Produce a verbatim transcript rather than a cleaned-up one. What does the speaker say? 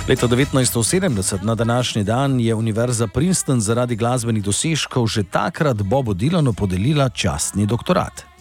Leta devetnajststo sedemdeset na današnji dan je Univerza Princeton zaradi glasbenih dosežkov že takrat Bobu Dylanu podelila častni doktorat.